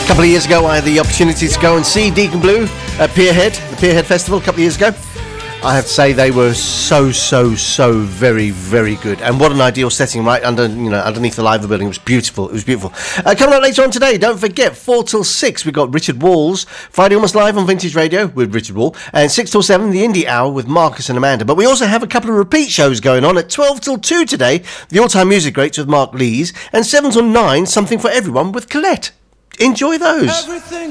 couple of years ago, I had the opportunity to go and see Deacon Blue at Pierhead, the Pierhead Festival, a couple of years ago. I have to say they were so very, very good. And what an ideal setting, right underneath the live building. It was beautiful. Coming up later on today, don't forget, 4 till 6, we've got Richard Wall's Friday Almost Live on Vintage Radio with Richard Wall. And 6 till 7, the Indie Hour with Marcus and Amanda. But we also have a couple of repeat shows going on at 12 till 2 today, the All-Time Music Greats with Mark Lees. And 7 till 9, Something for Everyone with Colette. Enjoy those.